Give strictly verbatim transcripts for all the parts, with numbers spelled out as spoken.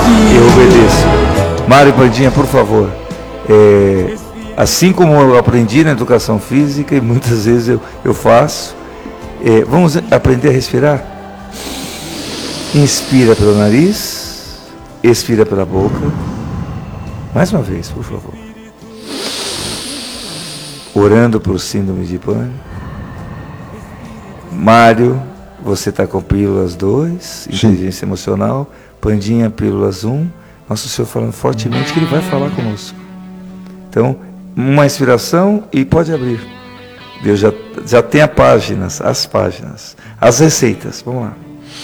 Eu obedeço. Mário Pandinha, por favor. É, assim como eu aprendi na educação física, e muitas vezes eu, eu faço, é, vamos aprender a respirar? Inspira pelo nariz, expira pela boca. Mais uma vez, por favor. Orando por síndrome de pânico. Mário, você está com pílulas dois, inteligência emocional. Pandinha, pílulas um. Nosso Senhor falando fortemente que Ele vai falar conosco. Então, uma inspiração e pode abrir. Deus já, já tem as páginas, as páginas, as receitas. Vamos lá.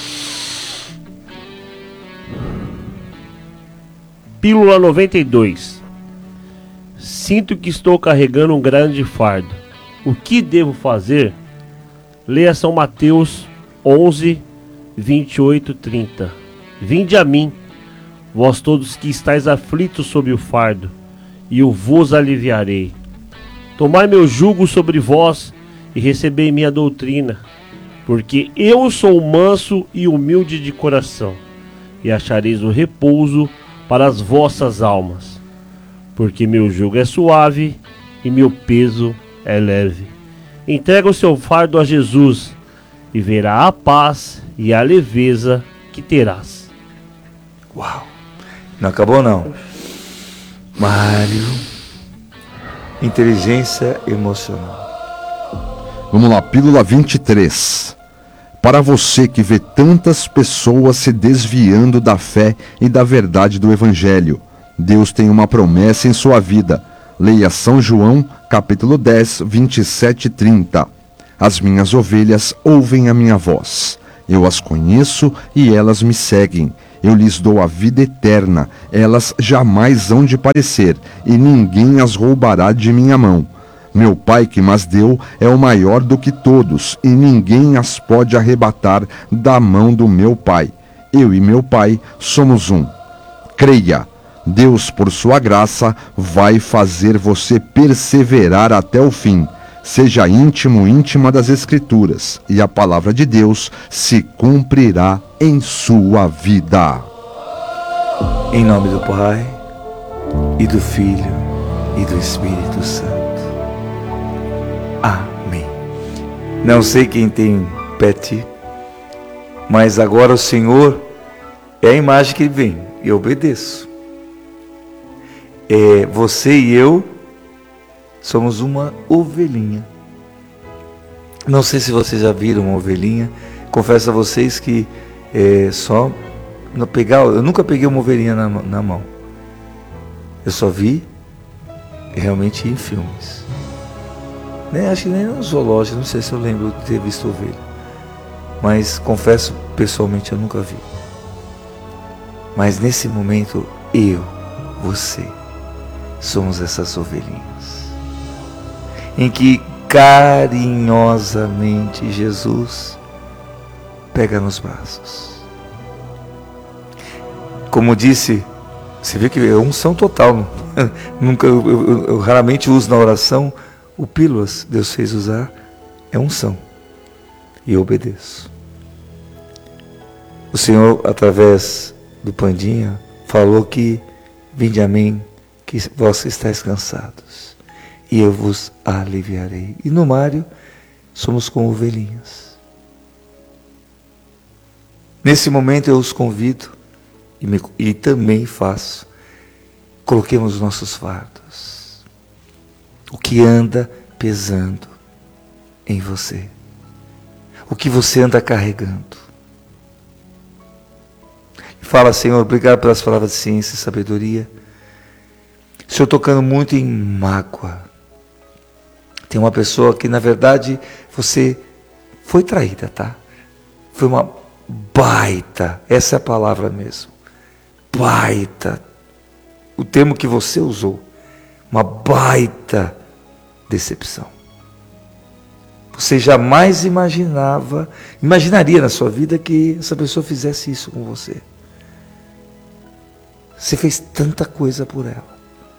Pílula noventa e dois. Sinto que estou carregando um grande fardo. O que devo fazer? Leia São Mateus onze, vinte e oito, trinta. Vinde a mim, vós todos que estáis aflitos sob o fardo, e eu vos aliviarei. Tomai meu jugo sobre vós e recebei minha doutrina, porque eu sou manso e humilde de coração, e achareis o repouso para as vossas almas, porque meu jugo é suave e meu peso é leve. Entrega o seu fardo a Jesus e verá a paz e a leveza que terás. Uau! Não acabou não. Mário, inteligência emocional. Vamos lá, pílula vinte e três. Para você que vê tantas pessoas se desviando da fé e da verdade do Evangelho, Deus tem uma promessa em sua vida. Leia São João, capítulo dez, vinte e sete e trinta. As minhas ovelhas ouvem a minha voz. Eu as conheço e elas me seguem. Eu lhes dou a vida eterna. Elas jamais hão de parecer, e ninguém as roubará de minha mão. Meu Pai que mas deu é o maior do que todos, e ninguém as pode arrebatar da mão do meu Pai. Eu e meu Pai somos um. Creia, Deus, por sua graça, vai fazer você perseverar até o fim. Seja íntimo, íntima das Escrituras, e a palavra de Deus se cumprirá em sua vida. Em nome do Pai, e do Filho, e do Espírito Santo. Amém. Não sei quem tem pet, mas agora o Senhor é a imagem que vem, e eu obedeço. É, você e eu somos uma ovelhinha. Não sei se vocês já viram uma ovelhinha. Confesso a vocês que é, só não pegar, eu nunca peguei uma ovelhinha na, na mão. Eu só vi realmente em filmes. Nem, acho que nem no zoológico, não sei se eu lembro de ter visto ovelha. Mas confesso, pessoalmente eu nunca vi. Mas nesse momento, eu, você, somos essas ovelhinhas. Em que carinhosamente Jesus pega nos braços. Como disse, você vê que é unção total. Nunca, eu, eu, eu raramente uso na oração o pílulas, Deus fez usar, é unção. E eu obedeço. O Senhor, através do Pandinha, falou que vinde a mim, que vós estáis cansados, e eu vos aliviarei. E no Mário, somos como ovelhinhas. Nesse momento eu os convido, e, me, e também faço, coloquemos os nossos fardos. O que anda pesando em você. O que você anda carregando. Fala, Senhor, obrigado pelas palavras de ciência e sabedoria. Senhor, tocando muito em mágoa. Tem uma pessoa que, na verdade, você foi traída, tá? Foi uma baita, essa é a palavra mesmo. Baita. O termo que você usou. Uma baita decepção. Você jamais imaginava, imaginaria na sua vida que essa pessoa fizesse isso com você. Você fez tanta coisa por ela.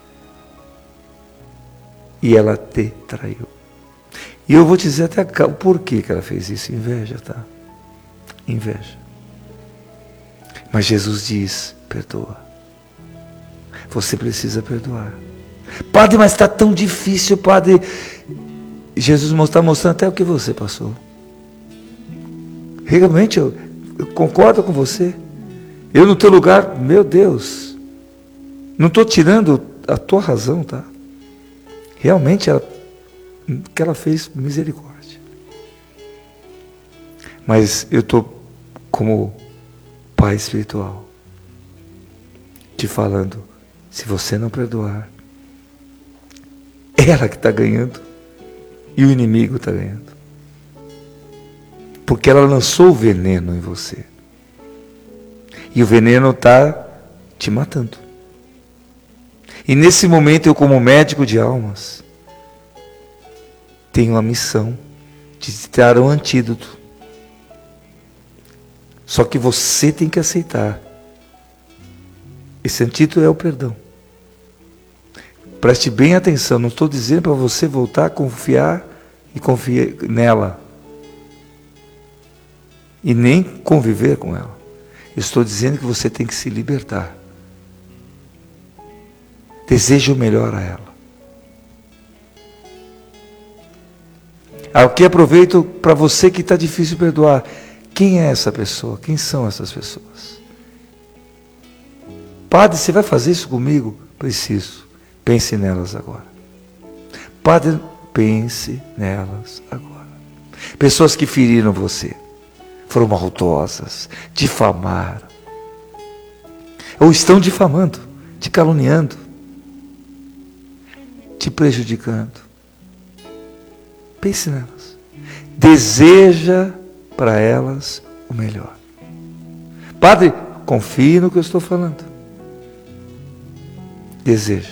E ela te traiu. E eu vou te dizer até o porquê que ela fez isso. Inveja, tá? Inveja. Mas Jesus diz, perdoa. Você precisa perdoar. Padre, mas está tão difícil, Padre. Jesus está mostrando até o que você passou. Realmente, eu, eu concordo com você. Eu no teu lugar, meu Deus, não estou tirando a tua razão, tá? Realmente, ela, o que ela fez, misericórdia. Mas eu estou como pai espiritual, te falando, se você não perdoar, ela que está ganhando e o inimigo está ganhando. Porque ela lançou o veneno em você. E o veneno está te matando. E nesse momento eu, como médico de almas, tenho a missão de te dar um antídoto. Só que você tem que aceitar. Esse antídoto é o perdão. Preste bem atenção, não estou dizendo para você voltar a confiar e confiar nela. E nem conviver com ela. Estou dizendo que você tem que se libertar. Deseje o melhor a ela. Aqui aproveito para você que está difícil perdoar. Quem é essa pessoa? Quem são essas pessoas? Padre, você vai fazer isso comigo? Preciso. Pense nelas agora. Padre, pense nelas agora. Pessoas que feriram você. Foram maldosas, difamaram. Ou estão difamando, te caluniando, te prejudicando. Pense nelas. Deseja para elas o melhor. Padre, confie no que eu estou falando. Deseja.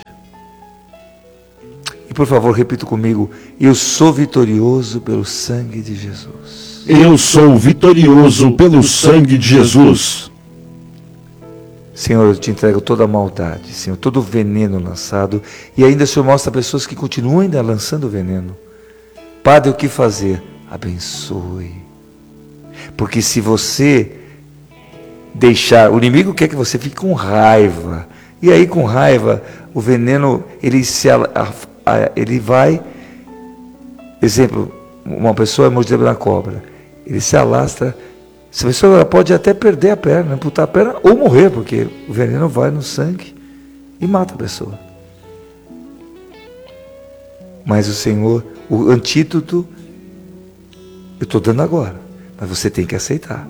E por favor, repita comigo. Eu sou vitorioso pelo sangue de Jesus. Eu sou vitorioso pelo sangue de Jesus. Senhor, eu te entrego toda a maldade, Senhor, todo o veneno lançado. E ainda o Senhor mostra pessoas que continuam ainda lançando veneno. Padre, o que fazer? Abençoe. Porque se você deixar, o inimigo quer que você fique com raiva. E aí com raiva, o veneno, ele, se, ele vai, exemplo, uma pessoa é mordida pela cobra. Ele se alastra, essa pessoa pode até perder a perna, amputar a perna ou morrer, porque o veneno vai no sangue e mata a pessoa. Mas o Senhor, o antídoto, eu estou dando agora, mas você tem que aceitar.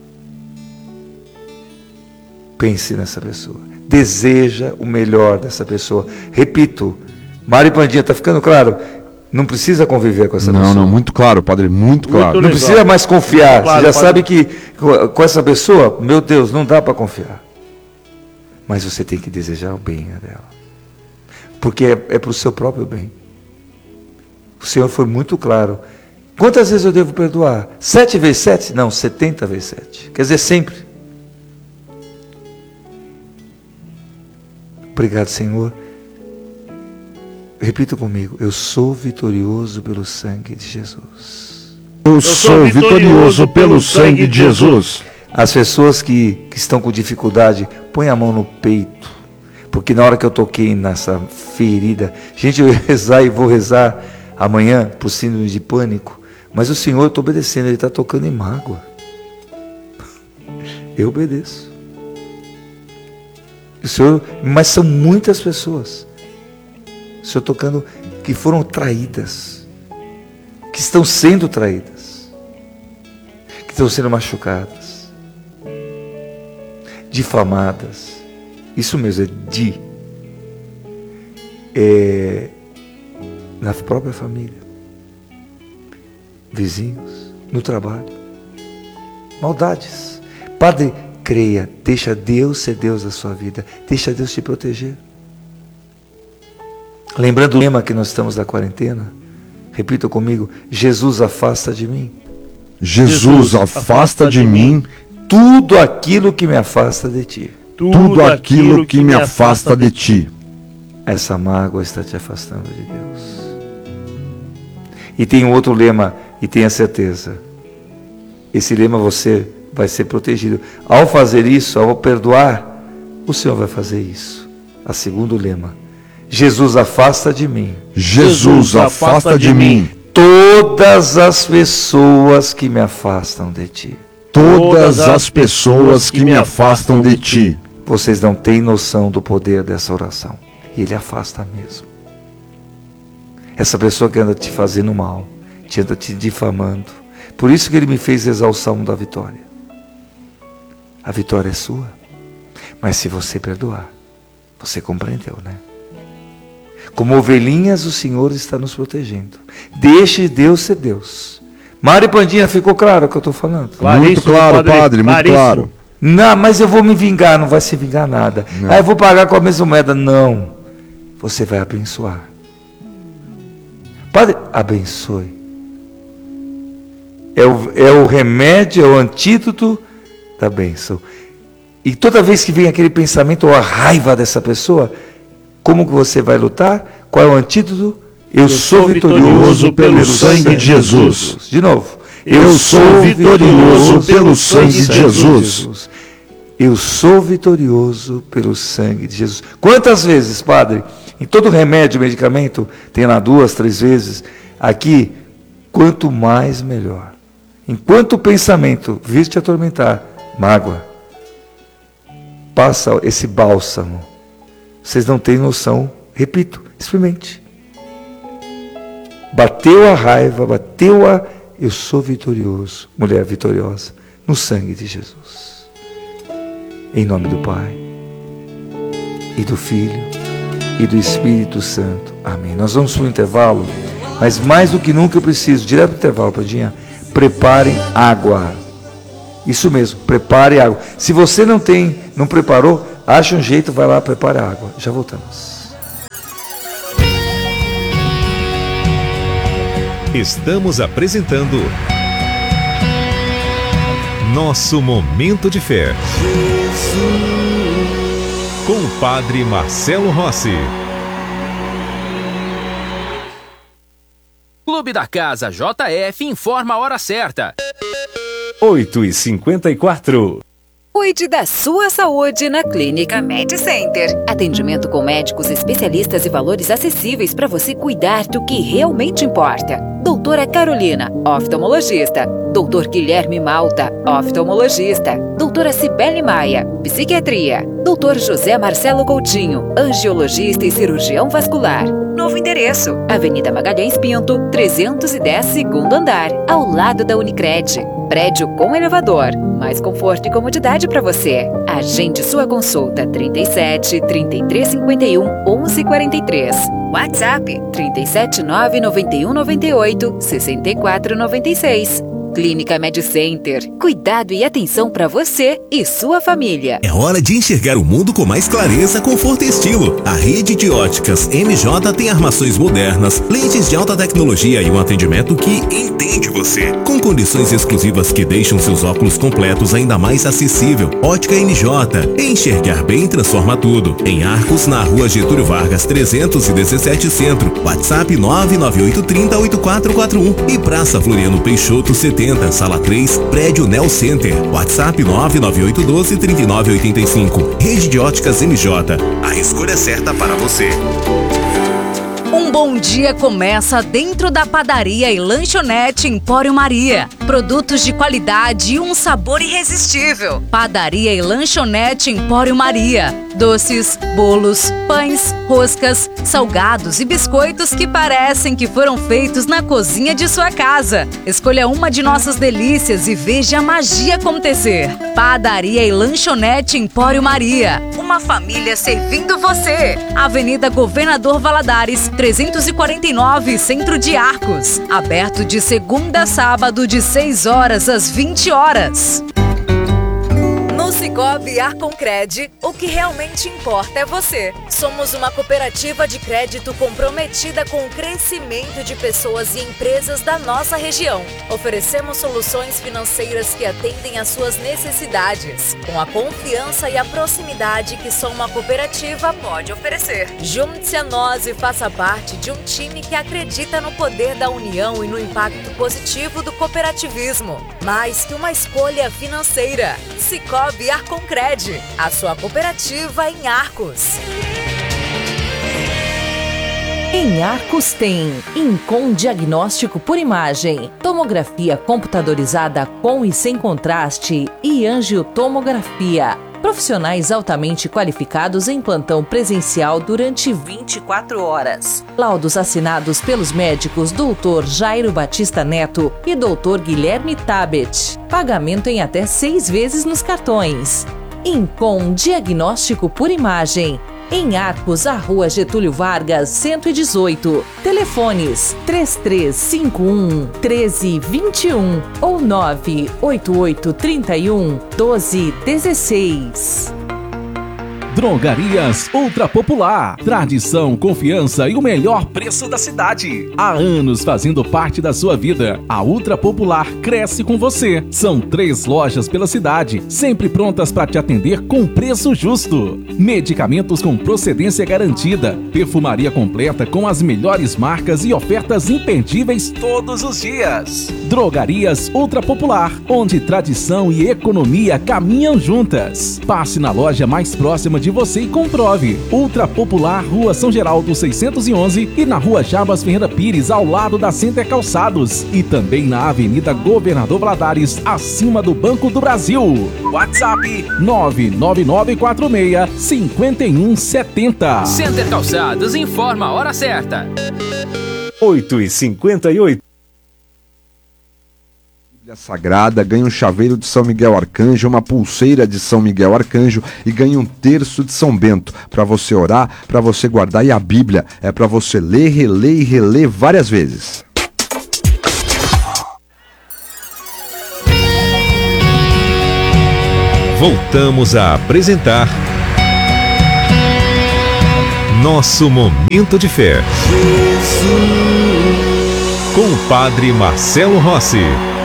Pense nessa pessoa, deseja o melhor dessa pessoa. Repito, Mário Pandinha, está ficando claro? Não precisa conviver com essa não, pessoa. Não, não, muito claro, padre, muito claro. Muito não precisa mais confiar. Claro, você já padre. Sabe que com essa pessoa, meu Deus, não dá para confiar. Mas você tem que desejar o bem dela. Porque é, é para o seu próprio bem. O Senhor foi muito claro. Quantas vezes eu devo perdoar? Sete vezes sete? Não, setenta vezes sete. Quer dizer, sempre. Obrigado, Senhor. Repita comigo, eu sou vitorioso pelo sangue de Jesus. Eu, eu sou vitorioso pelo sangue de Jesus. As pessoas que, que estão com dificuldade, põe a mão no peito. Porque na hora que eu toquei nessa ferida, gente, eu ia rezar e vou rezar amanhã por síndrome de pânico. Mas o Senhor, eu estou obedecendo, Ele está tocando em mágoa. Eu obedeço. O Senhor, mas são muitas pessoas. O Senhor tocando, que foram traídas, que estão sendo traídas, que estão sendo machucadas, difamadas, isso mesmo, é de, é, na própria família, vizinhos, no trabalho, maldades. Padre, creia, deixa Deus ser Deus da sua vida, deixa Deus te proteger. Lembrando o lema que nós estamos da quarentena, repita comigo, Jesus afasta de mim. Jesus afasta de mim tudo aquilo que me afasta de ti. Tudo aquilo que me afasta de ti. Essa mágoa está te afastando de Deus. E tem um outro lema, e tenha certeza, esse lema você vai ser protegido. Ao fazer isso, ao perdoar, o Senhor vai fazer isso. A segundo lema: Jesus, afasta de mim. Jesus, afasta de mim todas as pessoas que me afastam de ti. todas as pessoas que me afastam de ti. Vocês não têm noção do poder dessa oração. E Ele afasta mesmo. Essa pessoa que anda te fazendo mal, que anda te difamando. Por isso que Ele me fez rezar o Salmo da Vitória. A vitória é sua. Mas se você perdoar, você compreendeu, né? Como ovelhinhas, o Senhor está nos protegendo. Deixe Deus ser Deus. Mari Pandinha, ficou claro o que eu estou falando? Muito claro, padre, muito claro. Não, mas eu vou me vingar, não vai se vingar nada. Não. Ah, eu vou pagar com a mesma moeda. Não. Você vai abençoar. Padre, abençoe. É o, é o remédio, é o antídoto da bênção. E toda vez que vem aquele pensamento ou a raiva dessa pessoa, como que você vai lutar? Qual é o antídoto? Eu, eu sou, sou vitorioso pelo, pelo sangue de Jesus. Jesus. De novo. Eu, eu sou vitorioso pelo sangue de Jesus. Eu sou vitorioso pelo sangue de Jesus. Quantas vezes, padre? Em todo remédio, medicamento, tem lá duas, três vezes. Aqui, quanto mais, melhor. Enquanto o pensamento vir te atormentar, mágoa, passa esse bálsamo. Vocês não têm noção. Repito, experimente. Bateu a raiva, bateu a... Eu sou vitorioso, mulher vitoriosa, no sangue de Jesus. Em nome do Pai, e do Filho, e do Espírito Santo. Amém. Nós vamos para o intervalo, mas mais do que nunca eu preciso, direto do intervalo, Padinha, preparem água. Isso mesmo, prepare água. Se você não tem, não preparou, acha um jeito, vai lá, prepare água. Já voltamos. Estamos apresentando Nosso Momento de Fé. Com o Padre Marcelo Rossi. Clube da Casa J F informa a hora certa. oito e cinquenta e quatro. Cuide da sua saúde na Clínica Med Center. Atendimento com médicos especialistas e valores acessíveis para você cuidar do que realmente importa. Doutora Carolina, oftalmologista. Doutor Guilherme Malta, oftalmologista. Doutora Cibele Maia, psiquiatria. Doutor José Marcelo Coutinho, angiologista e cirurgião vascular. Novo endereço, Avenida Magalhães Pinto, trezentos e dez, segundo andar, ao lado da Unicred. Prédio com elevador, mais conforto e comodidade para você. Agende sua consulta trinta e sete, trinta e três cinquenta e um, onze quarenta e três. WhatsApp trinta e sete, nove noventa e um, noventa e oito, sessenta e quatro noventa e seis. Clínica Med Center. Cuidado e atenção para você e sua família. É hora de enxergar o mundo com mais clareza, conforto e estilo. A rede de óticas M J tem armações modernas, lentes de alta tecnologia e um atendimento que entende você. Com condições exclusivas que deixam seus óculos completos ainda mais acessível. Ótica M J. Enxergar bem transforma tudo. Em Arcos, na rua Getúlio Vargas, trezentos e dezessete Centro. WhatsApp nove nove oito três zero oito quatro quatro um. E Praça Floriano Peixoto setenta, Sala três, Prédio Nel Center. WhatsApp nove nove oito um dois, três nove oito cinco. Rede de Óticas M J. A escolha certa para você. Um bom dia começa dentro da padaria e lanchonete Empório Maria. Produtos de qualidade e um sabor irresistível. Padaria e lanchonete Empório Maria. Doces, bolos, pães, roscas, salgados e biscoitos que parecem que foram feitos na cozinha de sua casa. Escolha uma de nossas delícias e veja a magia acontecer. Padaria e lanchonete Empório Maria. Uma família servindo você. Avenida Governador Valadares, trezentos e quarenta e nove, Centro de Arcos. Aberto de segunda a sábado, de seis horas às vinte horas. No Sicoob Arconcred, o que realmente importa é você. Somos uma cooperativa de crédito comprometida com o crescimento de pessoas e empresas da nossa região. Oferecemos soluções financeiras que atendem às suas necessidades, com a confiança e a proximidade que só uma cooperativa pode oferecer. Junte-se a nós e faça parte de um time que acredita no poder da união e no impacto positivo do cooperativismo. Mais que uma escolha financeira, Sicoob Cooperar com Cred, a sua cooperativa em Arcos. Em Arcos tem Incom Diagnóstico por Imagem, tomografia computadorizada com e sem contraste e angiotomografia. Profissionais altamente qualificados em plantão presencial durante vinte e quatro horas. Laudos assinados pelos médicos doutor Jairo Batista Neto e doutor Guilherme Tabet. Pagamento em até seis vezes nos cartões. Incom Diagnóstico por Imagem. Em Arcos, a Rua Getúlio Vargas, cento e dezoito. Telefones três três cinco um, um três dois um ou nove oito oito três um, doze dezesseis. Drogarias Ultra Popular. Tradição, confiança e o melhor preço da cidade. Há anos fazendo parte da sua vida. A Ultra Popular cresce com você. São três lojas pela cidade, sempre prontas para te atender com preço justo. Medicamentos com procedência garantida. Perfumaria completa com as melhores marcas e ofertas imperdíveis todos os dias. Drogarias Ultra Popular, onde tradição e economia caminham juntas. Passe na loja mais próxima de você e comprove. Ultra Popular, Rua São Geraldo seiscentos e onze e na Rua Jarbas Ferreira Pires, ao lado da Center Calçados. E também na Avenida Governador Valadares, acima do Banco do Brasil. WhatsApp nove nove nove quatro seis, cinco um sete zero. Center Calçados informa a hora certa. oito e cinquenta e oito. Sagrada, ganha um chaveiro de São Miguel Arcanjo, uma pulseira de São Miguel Arcanjo e ganha um terço de São Bento para você orar, para você guardar, e a Bíblia é para você ler, reler e reler várias vezes. Voltamos a apresentar Nosso Momento de Fé com o Padre Marcelo Rossi.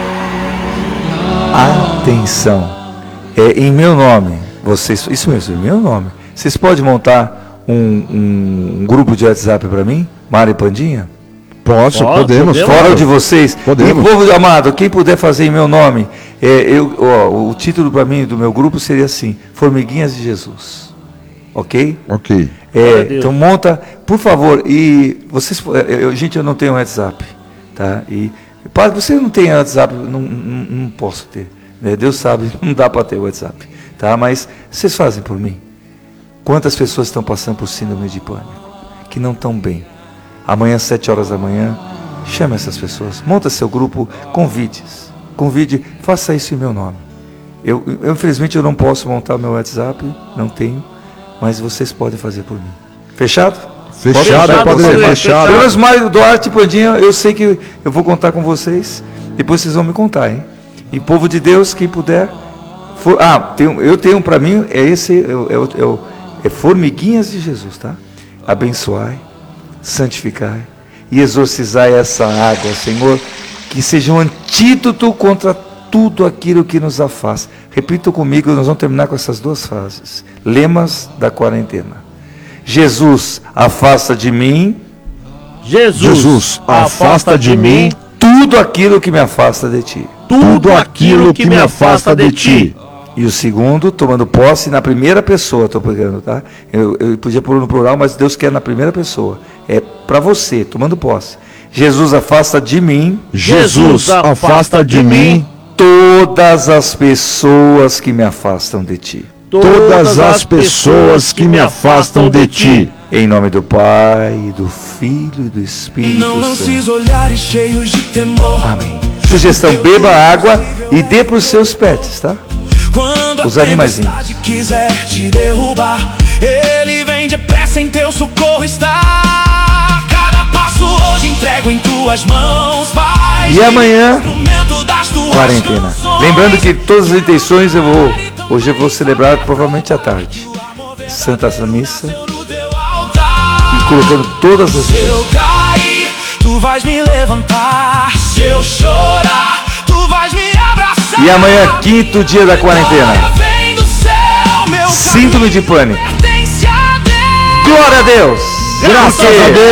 Atenção, é em meu nome, vocês, isso mesmo, em meu nome, vocês podem montar um, um, um grupo de WhatsApp para mim, Mari e Pandinha? Posso, Pode, podemos. podemos. Fora de vocês, podemos. E povo amado, quem puder fazer em meu nome, é, eu, ó, o título para mim do meu grupo seria assim, Formiguinhas de Jesus, ok? Ok. É, então monta, por favor, e vocês, eu, gente, eu não tenho WhatsApp, tá? E Padre, você não tem WhatsApp? Não, não, não posso ter. Né? Deus sabe, não dá para ter WhatsApp. Tá? Mas vocês fazem por mim. Quantas pessoas estão passando por síndrome de pânico? Que não estão bem. Amanhã, às sete horas da manhã, chame essas pessoas. Monta seu grupo, convide-os. Convide, faça isso em meu nome. Eu, eu, infelizmente, eu não posso montar meu WhatsApp, não tenho. Mas vocês podem fazer por mim. Fechado? Fechado, pode ser fechado. Pelo menos Mário, Duarte e Pandinha, eu sei que eu vou contar com vocês. Depois vocês vão me contar, hein? E povo de Deus, quem puder. For, ah, tem, eu tenho para mim, é esse, é, é, é, é Formiguinhas de Jesus, tá? Abençoai, santificai e exorcizai essa água, Senhor, que seja um antídoto contra tudo aquilo que nos afasta. Repita comigo, nós vamos terminar com essas duas frases. Lemas da quarentena. Jesus, afasta de mim. Jesus, Jesus afasta de mim tudo aquilo que me afasta de ti. Tudo aquilo que me afasta de ti. E o segundo, tomando posse na primeira pessoa, estou pegando, tá? Eu, eu podia pôr no plural, mas Deus quer na primeira pessoa. É para você, tomando posse. Jesus, afasta de mim. Jesus, afasta de mim todas as pessoas que me afastam de ti. Todas as pessoas que me afastam de ti. Em nome do Pai, do Filho e do Espírito Não lances olhares cheios de temor. Amém. Sugestão, beba água e dê para os seus pets, tá? Quando os animaizinhos. Quiser te derrubar, ele vem depressa, em teu socorro está. Cada passo hoje entrego em tuas mãos, vai. E amanhã, quarentena. Lembrando que todas as intenções eu vou, hoje eu vou celebrar provavelmente à tarde. Santa Missa. E colocando todas as Se eu cair, tu vais me levantar. Se eu chorar, tu vais me abraçar. E amanhã, quinto dia da quarentena. Síndrome de pânico. Glória a Deus. Graças a Deus.